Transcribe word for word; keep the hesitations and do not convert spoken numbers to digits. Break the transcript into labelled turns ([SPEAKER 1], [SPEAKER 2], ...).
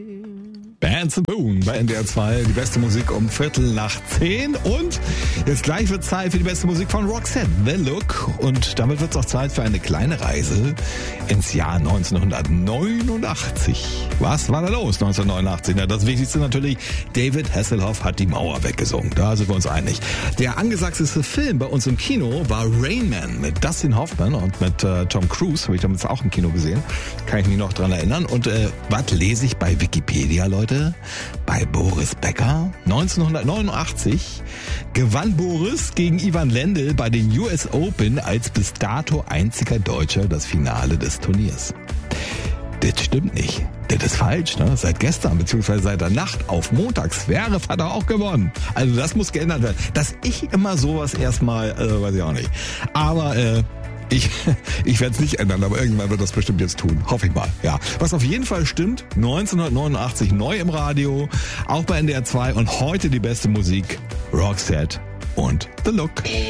[SPEAKER 1] Bands and Boom bei N D R zwei, die beste Musik um Viertel nach zehn und jetzt gleich wird Zeit für die beste Musik von Roxette, The Look, und damit wird es auch Zeit für eine kleine Reise ins Jahr neunzehnhundertneunundachtzig. Was war da los neunzehnhundertneunundachtzig? Na, das Wichtigste natürlich, David Hasselhoff hat die Mauer weggesungen, da sind wir uns einig. Der angesagteste Film bei uns im Kino war Rain Man mit Dustin Hoffman und mit äh, Tom Cruise, habe ich damals auch im Kino gesehen, kann ich mich noch dran erinnern. Und äh, was lese ich bei Wikipedia, Leute? Bei Boris Becker. neunzehnhundertneunundachtzig gewann Boris gegen Ivan Lendl bei den U S Open als bis dato einziger Deutscher das Finale des Turniers. Das stimmt nicht. Das ist falsch, ne? Seit gestern, beziehungsweise seit der Nacht auf montags wäre Vater auch gewonnen. Also das muss geändert werden. Dass ich immer sowas erstmal, äh, weiß ich auch nicht. Aber, äh, Ich, ich werde es nicht ändern, aber irgendwann wird das bestimmt jetzt tun. Hoffe ich mal. Ja. Was auf jeden Fall stimmt, neunzehnhundertneunundachtzig neu im Radio, auch bei N D R zwei und heute die beste Musik, Roxette und The Look.